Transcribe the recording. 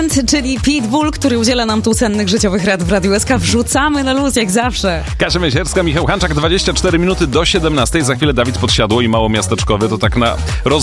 Band, czyli Pitbull, który udziela nam tu cennych życiowych rad w Radiu SK. Wrzucamy na luz, jak zawsze. Kasia Miesierska, Michał Hanczak, 24 minuty do 17. Za chwilę Dawid Podsiadło i Mało Miasteczkowy. To tak na